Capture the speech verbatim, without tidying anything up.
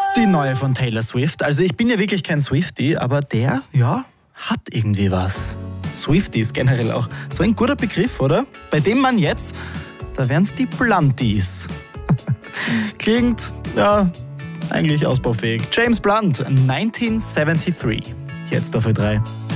Die neue von Taylor Swift. Also ich bin ja wirklich kein Swiftie, aber der, ja, hat irgendwie was. Swifties generell auch. So ein guter Begriff, oder? Bei dem Mann jetzt, da wären's die Blunties. Klingt, ja, eigentlich ausbaufähig. James Blunt, neunzehnhundertdreiundsiebzig. Jetzt auf Ö drei.